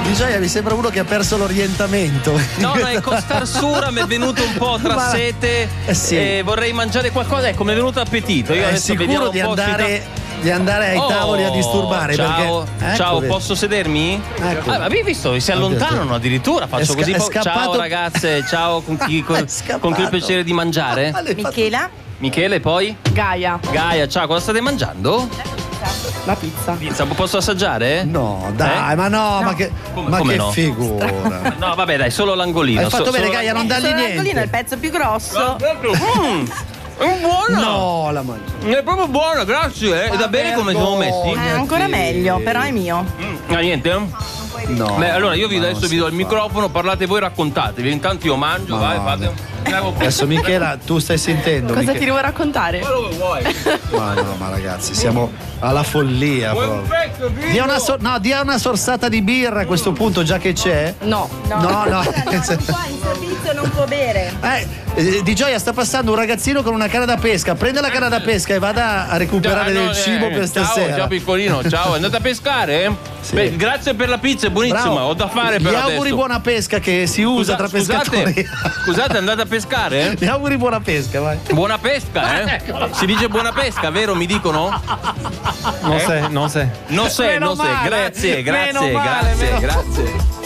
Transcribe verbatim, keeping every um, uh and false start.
Di Gioia mi sembra uno che ha perso l'orientamento. No, no, è Costar Sura, mi è venuto un po' tra Ma- sete eh sì. e vorrei mangiare qualcosa, ecco, mi è venuto appetito. Io È adesso vediamo sicuro un di po' sui andare, ta- di andare ai Oh, tavoli a disturbare? Ciao, perché, ecco, ciao, vedi. posso sedermi? Ecco. Ah, ma avevi visto? Si allontanano addirittura. Faccio È sca- così. è po- scappato- Ciao ragazze, ciao, con chi, con, È scappato. con chi ho il piacere di mangiare? Ah, l'hai fatto- Michela? Michele, poi? Gaia, Gaia, ciao, cosa state mangiando? la pizza. Pizza, posso assaggiare? No, dai, Eh? ma no, ma che, Come- ma come che no? figura. No, vabbè, dai, solo l'angolino. Hai fatto so- bene, solo Gaia, non Solo dargli l'angolino è il niente. pezzo più grosso. Mm, è buona! No, la mangio. È proprio buona, grazie. Eh. E da bene come siamo messi? È ancora meglio, però è mio. Mm, ah, niente? No. Beh, allora io vi ma adesso non vi si do il fa. microfono, parlate voi, raccontatevi. Intanto io mangio, Ma vai, no, fate. Ecco qui. Adesso Michela, tu stai sentendo. Cosa Michela- ti devo raccontare? Quello che vuoi. Ma no, ma ragazzi, siamo alla follia Vuoi un proprio. pezzo, figlio? Dia una, so- no, dia una sorsata di birra a questo punto, già che c'è. No. No, no. No, non può, in servizio non può bere. Eh, eh, di Gioia sta passando un ragazzino con una canna da pesca. Prende la canna da pesca e vada a recuperare Ciao, del no, cibo eh, per stasera. Ciao, ciao piccolino, ciao. Andate a pescare? Sì. Beh, grazie per la pizza, è buonissima. Bravo. Ho da fare Gli per auguri adesso. buona pesca che si usa Scusa- tra scusate, pescatori. scusate, andate a pescare? Gli auguri buona pesca, vai. Buona pesca, eh? Si dice buona pesca, vero? Mi dicono? Non sé, non sé. Non sei, Meno non sei. male, Grazie, meno grazie, male, grazie, meno- grazie.